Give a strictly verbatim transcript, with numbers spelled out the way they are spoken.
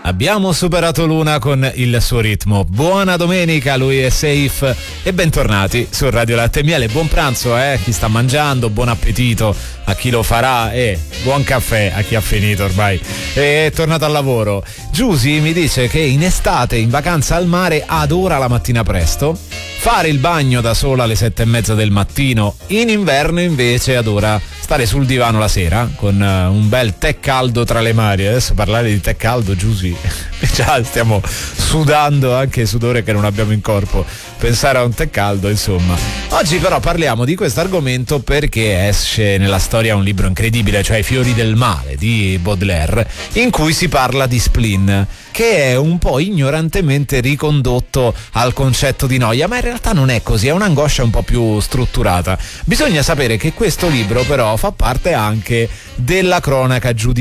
Abbiamo superato l'una con il suo ritmo. Buona domenica, lui è Safe e bentornati su Radio Latte e Miele. Buon pranzo eh, chi sta mangiando, buon appetito a chi lo farà e buon caffè a chi ha finito ormai. È tornato al lavoro. Giusy mi dice che in estate in vacanza al mare adora la mattina presto, fare il bagno da sola alle sette e mezza del mattino, in inverno invece adora stare sul divano la sera con uh, un bel tè caldo tra le mani. Adesso parlare di tè caldo, Giusy, già stiamo sudando anche sudore che non abbiamo in corpo, pensare a un tè caldo, insomma. Oggi però parliamo di questo argomento perché esce nella storia un libro incredibile, cioè I fiori del male di Baudelaire, in cui si parla di spleen, che è un po' ignorantemente ricondotto al concetto di noia, ma in realtà non è così, è un'angoscia un po' più strutturata. Bisogna sapere che questo libro però fa parte anche della cronaca giudiziaria